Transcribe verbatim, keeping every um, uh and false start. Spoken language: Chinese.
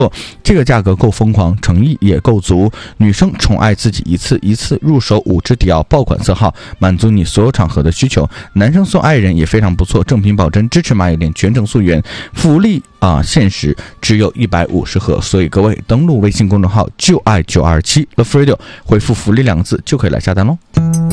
这个价格够疯狂，诚意也够足。女生宠爱自己一次，一次入手五支迪奥爆款色号，满足你所有场合的需求。男生送爱人也非常不错，正品保真，支持马友恋全程溯源，福利啊，限时只有一百五十盒，所以各位登录微信公众号就爱九二七 Love Radio， 回复福利两个字就可以来下单喽。